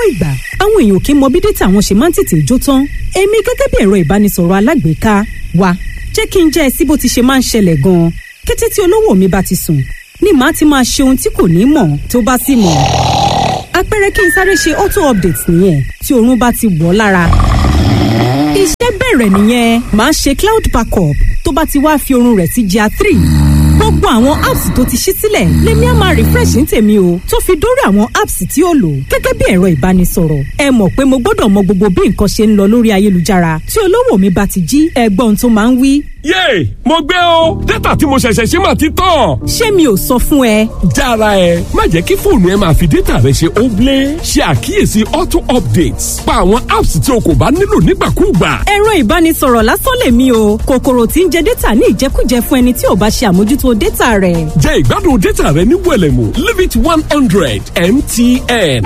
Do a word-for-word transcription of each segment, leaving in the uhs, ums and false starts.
ìgbà àwọn èèyàn kì í mọ bí dátà wọn ṣe máa ń tètè jó tán èmi gẹ́gẹ́ bí ẹ̀rọ ìbánisọ̀rọ̀ alágbèéká wa jẹ́ kí n jẹ́ ẹ sí bó ti ṣe máa ń ṣẹlẹ̀ gan-an kété tí olówó mi bá ti sùn ni màá ti máa ṣe ohun tí kò ní mọ̀ tó bá sì mọ̀ àpẹẹrẹ kí n sáré ṣe auto update nìyẹn tí oorun bá ti wọ̀ lára iṣẹ́ bẹ̀rẹ̀ nìyẹn màá ṣe cloud backup tó bá ti wá fi oorun rẹ̀ sí jà three gbogbo àwọn apps tó ti ṣí sílẹ̀ lèmi á máa refresh ní tèmi o tó fi dórí àwọn apps tí ó lò gẹ́gẹ́ bí ẹ̀rọ ìbánisọ̀rọ̀ ẹ mọ̀ pé mo gbọ́dọ̀ mọ gbogbo bí nǹkan ṣe ń lọ lórí ayélujára tí olówó mi bá ti jí ẹgbọ́n tó máa ń wí. yéè mo gbé o dátà tí mo ṣẹ̀ṣẹ̀ ṣe máa ti tán. ṣé mi ò sọ fún ẹ. jára ẹ má jẹ́ kí fóònù ẹ máa fi dátà rẹ ṣe óblé ṣe àkíyèsí auto updates pa àwọn apps tí o kò bá nílò nígbàkúùgbà. ẹ̀rọ ìbánisọ̀rọ̀ lásán lèmi o kòkòrò tí ń jẹ dátà ní ìjẹkújẹ fún ẹni tí ò bá ṣe àmójútó dátà rẹ̀. jẹ́ ìgbádùn dátà rẹ ní wẹ̀lẹ̀mú limit one hundred M T N.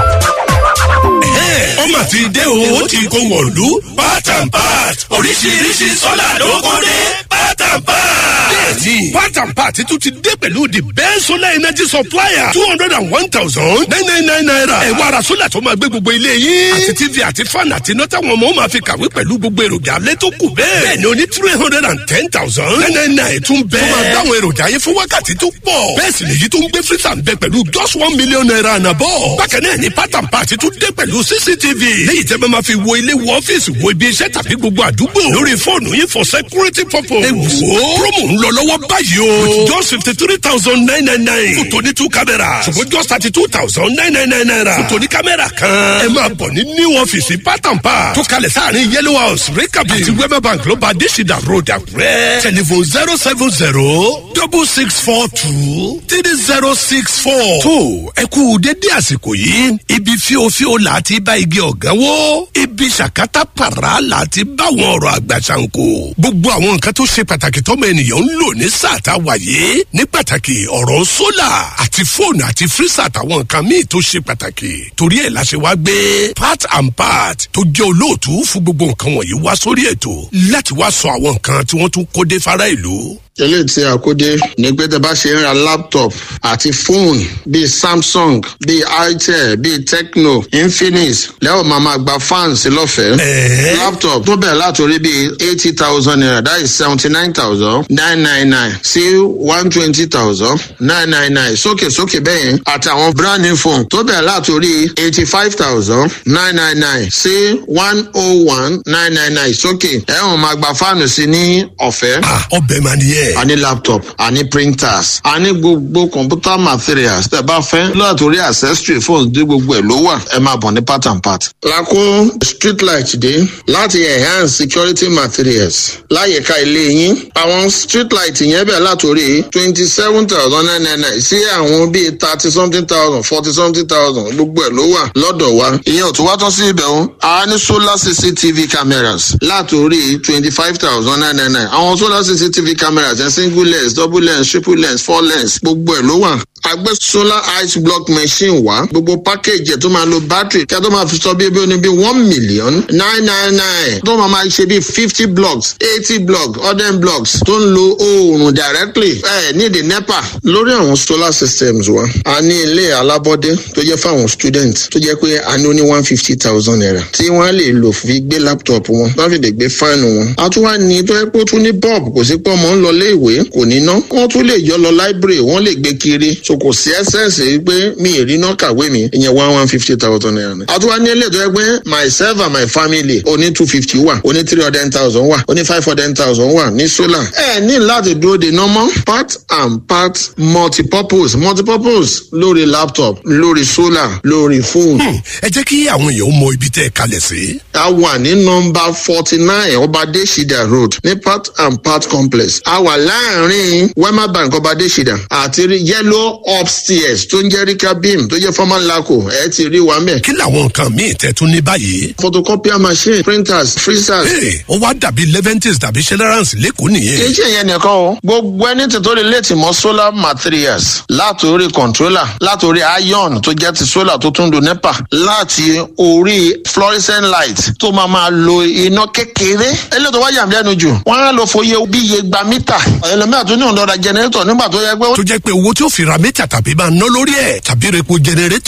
ọmọ ti dé o ti kó wọ̀lú part and part oríṣiríṣi sọ́là ló kó dé part and part. bẹ́ẹ̀ni part and part tún ti dé pẹ̀lú the best solar energy supplier two hundred and one thousand nine nine nine naira. ẹ wá ra sólà tó máa gbé gbogbo ilé yín. àti tv àti fan àti iná táwọn ọmọ máa fi kàwé pẹ̀lú gbogbo èròjà alẹ́ tó kù bẹ́ẹ̀. bẹ́ẹ̀ni o ní three hundred and ten thousand nine nine nine tún bẹ́ẹ̀. tó máa dáwọn èròjà yẹn fún wákàtí tó pọ̀. bẹ́ẹ̀ sì lèyí tó ń gbé freezer ń bẹ pẹ̀lú just one million naira ànàbọ̀. bákan náà ni part and part tún dé pẹ̀lú C C T V. léyìí tẹ́ bá máa fi wo ilé wo ọ́fíìsì wo ibi iṣẹ́ tàbí gbogbo àdúgbò. lórí fóònù yín for security purpose. ẹ wò ó promo ń lọ lọ́wọ́ báyìí o. with just fifty three thousand nine nine nine. fún tòní two cameras. ṣùgbọ́n just thirty two thousand nine nine nine naira. fún tòní kámẹ́rà kan. ẹ máa bọ̀ ní new ọ́fíìsì part and part. tó kalẹ̀ sáàrin yellow house rekabi. àti wema bank ló bá adésìdá road àkúrẹ́. telephone zero seven zero double six four two three zero six four. tó ẹ kú dédé àsìkò yìí ibi fíofío láti bá igi ọ̀gá wó ibi ṣàkátà pàrà láti bá àwọn ọ̀rọ̀ àgbà ṣàǹkó. gbogbo àwọn nǹkan tó ṣe pàtàkì tọ́mọ ènìyàn ń lò ní sáà tá a wà yìí ní pàtàkì ọ̀rọ̀ sólà àti fóònù àti fírísà àtàwọn nǹkan míì tó ṣe pàtàkì torí ẹ̀ la ṣe wá gbé part and part tó jẹ́ olóòtú fún gbogbo nǹkan wọ̀nyí wá sórí ètò láti wá sọ àwọn nǹkan tí wọ́n tún kó dé fara ìlú. eléyìí tí a kó dé ní pé tẹ́ bá ṣe ń ra laptop àti fóònù bíi samsung bíi itel bíi tecno infinix lẹ́wọ̀n máa ma gba fans lọ́fẹ̀ẹ́. laptop tó bẹ̀rẹ̀ látòrí bíi eighty thousand naira that is seventy nine thousand nine nine nine sí one twenty thousand nine nine nine sókè sókè bẹ́yẹn àtàwọn brand new phone tó bẹ̀rẹ̀ látòrí eighty five thousand nine nine nine sí one oh one nine nine nine sókè ẹ̀wọ̀n máa gba fáànù sí ní ọ̀fẹ́. ọbẹ̀ máa nìyẹn. a ní laptop a ní printers a ní gbogbo computer materials tẹ́ bá fẹ́ látòrí accessory phones dé gbogbo ẹ̀ ló wà ẹ máa bọ̀ ní part and part. lákó street light dé láti enhance security materials láyìíká ilé yín àwọn street light yẹn bẹ̀ látòrí twenty seven thousand nine nine nine sí àwọn bíi thirty something thousand forty something thousand gbogbo ẹ̀ ló wà lọ́dọ̀ wa. ìyẹn ò tún wá tán sí ibẹ̀ o a ní solar C C T V cameras látòrí twenty five thousand nine nine nine àwọn solar C C T V cameras yẹn single lens double lens triple lens four lens gbogbo ẹ̀ ló wà. àgbẹ̀ solar ice block machine wá gbogbo package ẹ̀ tó máa lo battery kí a tó máa fi sọ bí ebi oní bí one million nine nine nine tó máa máa ṣe bí fifty blocks eighty blocks hundred blocks tó ń lo oòrùn directly ẹ̀ ní the nepa. lórí àwọn solar systems wa a ní ilé alábọ́dé tó jẹ́ fáwọn students tó jẹ́ pé a ní ó ní one fifty thousand naira tí wọ́n lè lò fi gbé laptop wọn wọ́n fi lè gbé fáànù wọn. a tún wá ní tó yẹ pé ó tún ní bulb kò sí pé ọmọ ń lọ lé ìwé kò ní ná wọ́n tún lè yọ lọ library wọ́n lè gbé kiri so kò sí ẹsẹ̀nsì pé mi ì rí náà kàwé mi ìyẹn one one fifty thousand naira ni. a tún wá ní ilé tó yẹ pé myself and my family oní two fifty wà oní three hundred thousand wà oní five hundred thousand wà ní solar. ẹ ní láti dúró de normal part and part multipurpose multipurpose lórí laptop lórí solar lórí phone. ẹ jẹ́ kí àwọn èèyàn mọ ibi tẹ́ ẹ kalẹ̀ sí. a wà ní nọmba forty nine ọbadẹ́sídà road ní part and part complex. a wà láàrin wema bank ọbadẹ́sídà àti yellow upstairs tó ń jẹ́ rika beam tó jẹ́ former laco ẹ ti rí wa mẹ́. kí làwọn nǹkan míì tẹ́ tún ní báyìí. photocopier machine printers freezers. ee ó wá dàbí leventis tàbí celerancy lẹ́kọ̀ọ́ nìyẹn. kì í ṣe ìyẹn nìkan o gbogbo ẹni tí tó lè létí mọ́ solar materials látòrí controller látòrí iron tó jẹ́ ti solar tó tún do nepa láti orí fluorescent light tó máa máa lo iná kékeré eléyìí tó wá yàm lẹ́nu jù wọ́n á lọ fòye bí iye gba mítà ẹlòmíràn tó ní ọ̀dọ́ra generator nígbà tó yẹ pé. tó jẹ́ pé owó tí ó fi ra mítà tàbí máa ná lórí ẹ̀ tàbí repo generator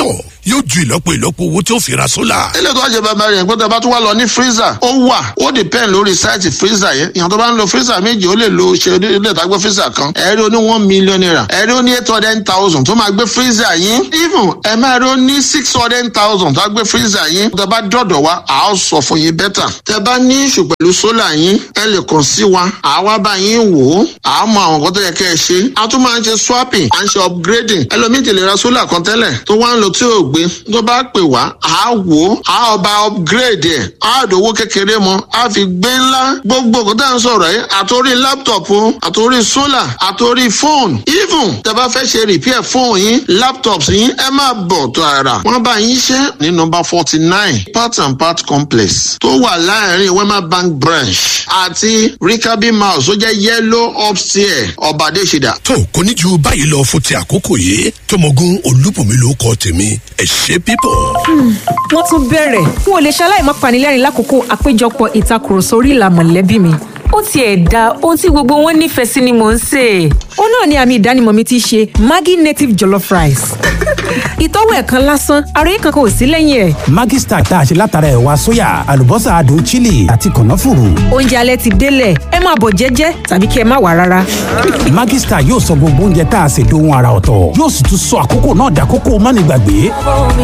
yóò ju ìlọ́po ìlọ́po owó tí ó fi ra sólà. ilé tó wá jẹ bàbá rẹ̀ pé tó bá tún wá lọ ní freezer ó wà ó depend lórí sáìtì freezer yẹn ìyàn tó bá ń lo freezer méjì ó lè lo ṣe ilé ìtagbé freezer kan ẹ̀rí ó ní one million naira ẹ̀rí ó ní eight hundred thousand tó máa gbé freezer yín even ẹ̀ máa rí ó ní six hundred thousand tó á gbé freezer yín tó bá dọ̀dọ̀ wa à á sọ fún yín bẹ́tà tẹ bá ní ìṣù pẹ̀lú sólà yín ẹ lè kàn sí wa àwa bá yín wò ó à á mọ àwọn nǹkan tó yẹ kẹ́ ẹ ṣe a tún máa ń ṣe swapping à ń ṣe upgrading ẹlòmíì ti lè ra sólà kan tẹ́lẹ̀ tó wá ń lo tí ò gbé tó bá pè wá à á wò ó à á ọba upgrade ẹ̀ á dòwó kékeré mọ́ á fi gbé ńlá gbogbo nǹkan tá à ń sọ̀rọ̀ yìí àtòrí laptop àtòrí sólà àtòrí fóònù even tẹ bá fẹ́ ṣe repair fóònù yín laptops yín ẹ máa bọ̀ tó ara wọ́n bá yín ṣe ní nọ́mbà forty nine part and part complex tó wà láàrin wema bank branch àti rikabi mouse tó jẹ́ yellow upstairs ọ̀bàdé ṣìdá. tó kò ní ju báyìí lọ fún ti àkókò yìí tọmọgún olúbùnmi ló kọ tèmi ẹ ṣé pípọ̀. wọ́n tún bẹ̀rẹ̀ n ò lè ṣaláì má panilẹ́rìn lákòókò àpéjọpọ̀ ìtakùrọ̀sọ orí ìlà mọ̀lẹ́bí mi ó tiẹ̀ da ohun tí gbogbo wọn nífẹ̀ẹ́ sí ni mò ń sè. ó náà ni àmì ìdánimọ̀ mi ti ṣe Maggi native jollof rice. ìtọ́wò ẹ̀ kan lásán àròyé kankan ò sí lẹ́yìn ẹ̀. Maggi Star tá a ṣe látara ẹ̀wà sóyà àlùbọ́sà adùn chili àti kànáfùrù. oúnjẹ alẹ́ ti délẹ̀ ẹ máa bọ̀ jẹ́jẹ́ tàbí kí ẹ má wá rárá. Maggi Star yóò sọ gbogbo oúnjẹ tá a ṣe dohun àrà ọ̀tọ̀ yóò sì tún sọ àkókò náà dàkókò mánigbàgbé.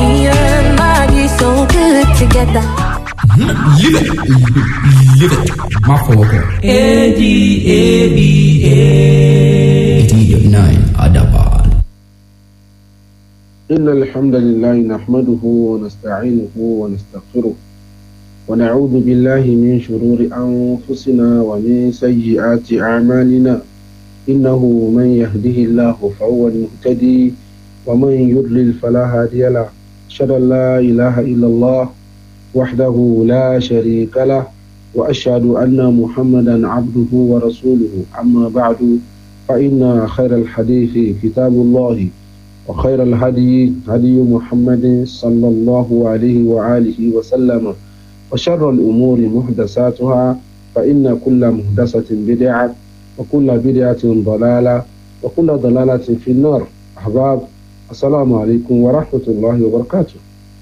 Live it. Live it. My father. A D A B A. eighty-nine Adaban. إن الحمد لله نحمده ونستعينه ونستغفره ونعوذ بالله من شرور أنفسنا ومن سيئات أعمالنا إنه من يهده الله فهو المهتدي ومن يضلل فلا هادي له أشهد أن لا إله إلا الله وحده لا شريك له وأشهد أن محمدا عبده ورسوله أما بعد فإن خير الحديث كتاب الله وخير الهدي هدي محمد صلى الله عليه وآله وسلم وشر الأمور محدثاتها فإن كل محدثة بدعة وكل بدعة ضلالة وكل ضلالة في النار. أحباب السلام عليكم ورحمة الله وبركاته.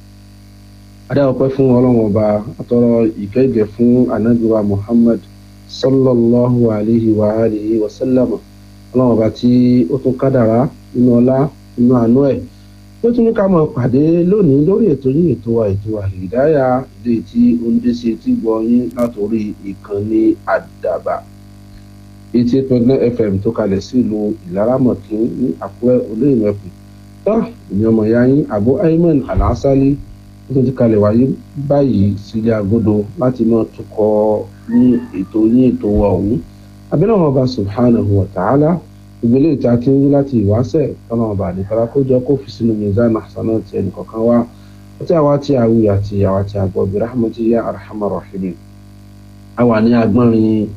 Adá ọpẹ́ fún Ọlọ́run ọba àtọrọ ìkẹ́gẹ́ fún Ànábì wa Muhammad sallallahu alayhi wa alihi wa sallam. Ọlọ́run ọba tí ó tún kádàrá nínú ọlá nínú àánú ẹ̀ ó tún ní ká máa pàdé lónìí lórí ètò yín ètò wa ètò Al-Hidayah ilé tí ó ń dé sí etí gbọ́ yín látòrí ìkànnì Àdàbà eighty eight point nine F M tó kalẹ̀ sí ìlú Ìlaramọ̀kín ní Àkúrẹ́ Olóyìnbẹ̀kùn tó ìyẹn ọmọ ìyá yín Abu Ayman Al-Asali ó tún ti kalẹ̀ wáyé báyìí sílé agodo láti máa tukọ̀ ní ètò yín ètò wa ọ̀hún abẹ́rẹ́ wọn ọba subhanahu wa ta'ala ìgbélé ìta tí ń wí láti ìwáṣẹ̀ tọ́nà ọba àdìkára kó jọ kó fi sínú mizan hasanat ti ẹnì kọ̀ọ̀kan wá àti àwa tí a wí àti àwa tí a gbọ́ bí rahmatu ya arhamar rahimin. a wà ní agbọ́nrin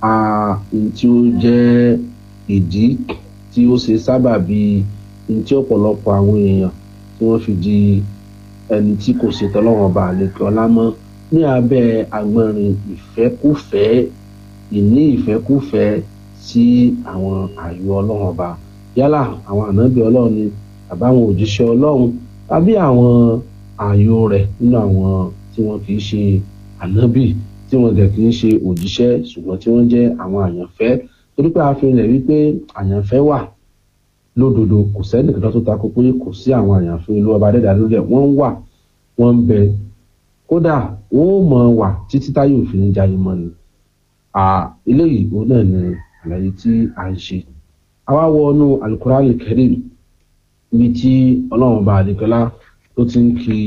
tí ó jẹ́ ìdí tí ó ṣe sábà bí tí ọ̀pọ̀lọpọ̀ àwọn èèyàn tí wọ́n fi di ẹni tí kò ṣe tọ́lọ́wọ́n ọba àlekè ọlá mọ́ ní abẹ́ agbọ́nrin ìfẹ́kúfẹ́ ìní ìfẹ́kúfẹ́ sí àwọn àyò ọlọ́run ọba yálà àwọn ànábì ọlọ́run ni tàbí àwọn òjíṣẹ́ ọlọ́run tàbí àwọn àyò rẹ̀ nínú àwọn tí wọ́n kì í ṣe ànábì tí wọ́n dẹ̀ kì í ṣe òjíṣẹ́ ṣùgbọ́n tí wọ́n jẹ́ àwọn àyànfẹ́ torí pé a fi rẹ̀ wípé àyànfẹ́ wà lódodo kò sẹ́ni kankan tó takò pé kò sí àwọn àyànfẹ́ ìlú ọba dẹ́dà lórí ẹ̀ wọ́n wà wọ́n ń bẹ kódà wọ́n ó mọ̀ wà títí táyé òfin jayé mọ́ ni eléyìí òun náà ni àlàyé tí a ń ṣe àwa wọnú Al-Qur'an Al-Karim ibi tí ọlọ́run bá àdìkọ́lá tó ti ń kí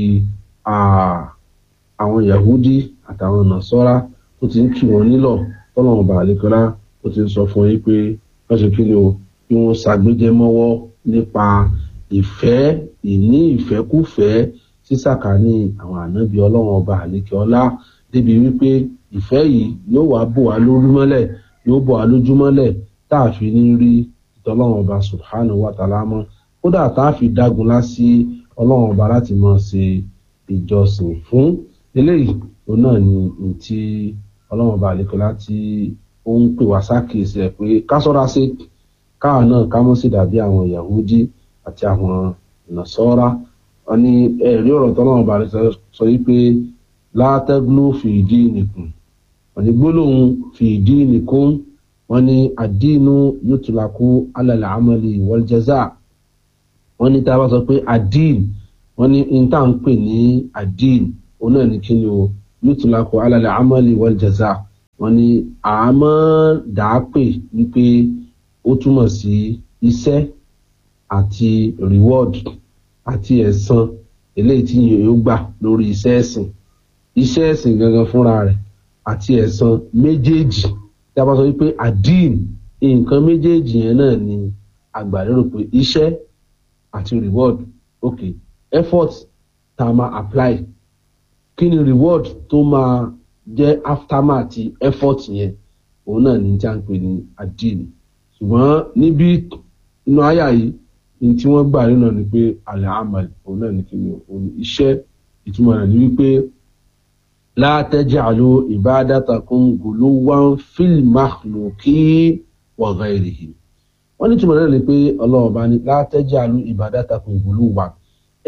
àwọn Yahudi àtàwọn Nasara tó ti ń kí wọn nílọ̀ tọ́lọ́run bá àdìkọ́lá tó ti ń sọ fún yín pé wọ́n ṣe kí ni o bí wọ́n ṣàgbéjẹ́ mọ́wọ́ nípa ìfẹ́ ìní ìfẹ́kúfẹ́ sísàkání àwọn ànábì ọlọ́run ọba àdìkọ́lá débi wípé ìfẹ́ yìí yóò wá bò wá lórí mọ́lẹ̀ yóò bọ̀ alójúmọ́lẹ̀ tá a fi ní rí ìtọ́lọ́run ọba subhanahu wa ta'ala mọ́ kódà tá a fi dágunlá sí ọlọ́run ọba láti máa ṣe ìjọsìn fún eléyìí òun náà ni tí ọlọ́run ọba àlekọ́lá tí ó ń pè wá sákìsì ẹ̀ pé ká ṣọ́ra sí káà náà ká mọ́ sí dàbí àwọn Yahudi àti àwọn Nasara wọ́n ní ẹ̀rí ọ̀rọ̀ tọ́lá ọba rẹ̀ sọ wípé látẹ́gbó fìdí nìkún wọ́n ní gbólóhùn fìdí nìkún wọ́n ní àdínú yóò tùlákú alàlẹ́ àmàlì wal jaza wọ́n ní tá a bá sọ pé àdín wọ́n ní ìta ń pè ní àdín òun náà ní kí ni o yóò tùlákú alàlẹ́ àmàlì wal jaza wọ́n ní àmọ́ dàápè wípé ó túmọ̀ sí iṣẹ́ àti reward àti ẹ̀san eléyìí tí yóò gbà lórí iṣẹ́ ẹ̀sìn iṣẹ́ ẹ̀sìn gangan fúnra rẹ̀ àti ẹ̀san méjèèjì tí a bá sọ wípé àdín nǹkan méjèèjì yẹn náà ni àgbàlérò pé iṣẹ́ àti reward ok effort tá a máa apply kí ni reward tó máa jẹ́ aftermath effort yẹn òun náà ní tí a ń pè ní àdín ṣùgbọ́n níbi inú àyà yìí ní tí wọ́n gbà nínú ni pé alẹ́ amal òun náà ní kí ni òun iṣẹ́ ìtumọ̀ rẹ̀ ni wípé la taj'alu ibadatakum guluwan fil makhluqi wa ghayrihi wọ́n ní ìtumọ̀ rẹ̀ ni pé Ọlọ́run bá ní la taj'alu ibadatakum guluwan